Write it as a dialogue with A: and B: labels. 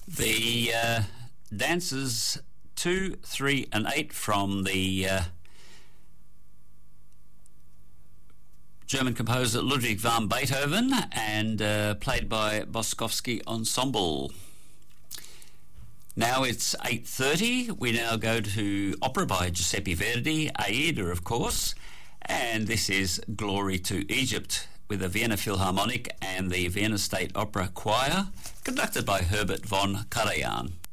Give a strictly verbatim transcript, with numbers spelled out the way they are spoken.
A: The uh, dances two, three, and eight from the uh, German composer Ludwig van Beethoven and uh, played by Boskovsky Ensemble. Now it's eight thirty. We now go to opera by Giuseppe Verdi, Aida, of course, and this is Glory to Egypt with the Vienna Philharmonic and the Vienna State Opera Choir, conducted by Herbert von Karajan.